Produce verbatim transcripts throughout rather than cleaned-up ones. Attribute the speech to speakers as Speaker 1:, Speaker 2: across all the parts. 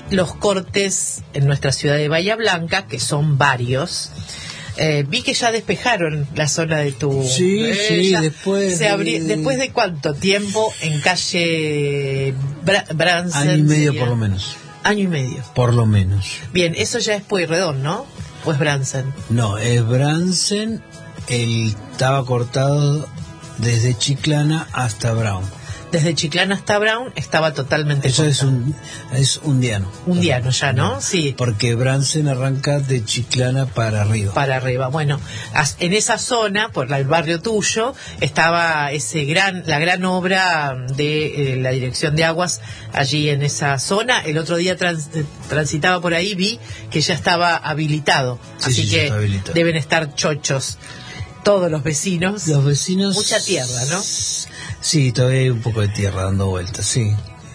Speaker 1: los cortes en nuestra ciudad de Bahía Blanca, que son varios. Eh, vi que ya despejaron la zona de tu...
Speaker 2: Sí,
Speaker 1: eh,
Speaker 2: sí, después...
Speaker 1: Se abrí,
Speaker 2: de...
Speaker 1: ¿Después de cuánto tiempo en calle Bra Bransen?
Speaker 2: Año y medio
Speaker 1: sería?
Speaker 2: por lo menos.
Speaker 1: Año y medio.
Speaker 2: Por lo menos.
Speaker 1: Bien, eso ya es Pueyrredón, ¿no? ¿O es Bransen?
Speaker 2: No, es Bransen. Él estaba cortado desde Chiclana hasta Brown.
Speaker 1: Desde Chiclana hasta Brown estaba totalmente
Speaker 2: Eso
Speaker 1: cortado.
Speaker 2: es un es un diano.
Speaker 1: Un diano ya, ¿no? Sí.
Speaker 2: Porque Bransen arranca de Chiclana para arriba.
Speaker 1: Para arriba. Bueno, en esa zona, por el barrio tuyo, estaba ese gran la gran obra de eh, la Dirección de Aguas allí en esa zona. El otro día trans, transitaba por ahí, vi que ya estaba habilitado.
Speaker 2: Sí,
Speaker 1: así
Speaker 2: sí,
Speaker 1: que
Speaker 2: habilitado.
Speaker 1: Deben estar chochos todos los vecinos.
Speaker 2: Los vecinos...
Speaker 1: Mucha tierra, ¿no?
Speaker 2: Sí, todavía hay un poco de tierra dando vueltas, sí.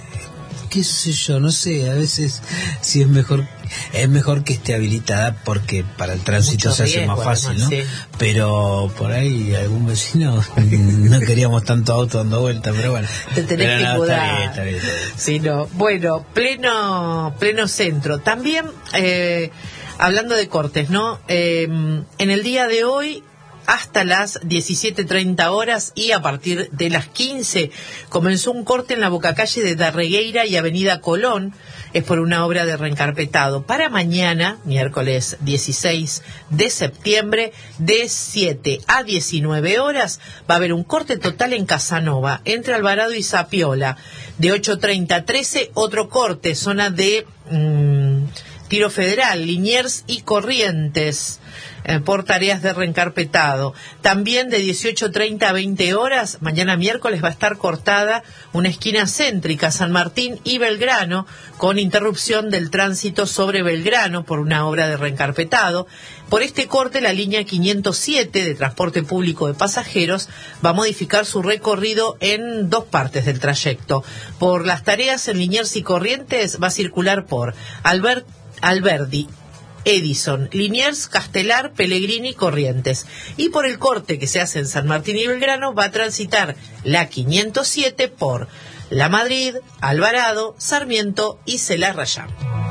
Speaker 2: Qué sé yo, no sé, a veces sí es mejor es mejor que esté habilitada porque para el tránsito
Speaker 1: Mucho
Speaker 2: se hace
Speaker 1: riesgo,
Speaker 2: más fácil,
Speaker 1: además,
Speaker 2: ¿no?
Speaker 1: sí.
Speaker 2: Pero por ahí algún vecino no queríamos tanto auto dando vueltas, pero bueno.
Speaker 1: Te tenés
Speaker 2: pero
Speaker 1: que
Speaker 2: no,
Speaker 1: mudar.
Speaker 2: Está bien, está bien, está bien.
Speaker 1: Sí, no. Bueno, pleno pleno centro. También, eh, hablando de cortes, ¿no? Eh, en el día de hoy, hasta las diecisiete treinta horas y a partir de las quince comenzó un corte en la bocacalle de Darregueira y Avenida Colón. Es por una obra de reencarpetado. Para mañana, miércoles dieciséis de septiembre, de siete a diecinueve horas, va a haber un corte total en Casanova, entre Alvarado y Zapiola. De ocho treinta a trece, otro corte, zona de mmm, Tiro Federal, Liniers y Corrientes, eh, por tareas de reencarpetado. También de dieciocho treinta a veinte horas, mañana miércoles va a estar cortada una esquina céntrica, San Martín y Belgrano, con interrupción del tránsito sobre Belgrano por una obra de reencarpetado. Por este corte, la línea quinientos siete de transporte público de pasajeros va a modificar su recorrido en dos partes del trayecto. Por las tareas en Liniers y Corrientes va a circular por Albert Alberdi, Edison, Liniers, Castelar, Pellegrini, Corrientes. Y por el corte que se hace en San Martín y Belgrano va a transitar la quinientos siete por La Madrid, Alvarado, Sarmiento y Celarrayán.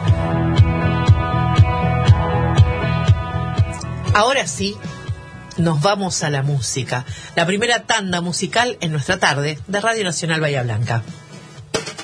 Speaker 1: Ahora sí, nos vamos a la música. La primera tanda musical en nuestra tarde de Radio Nacional Bahía Blanca.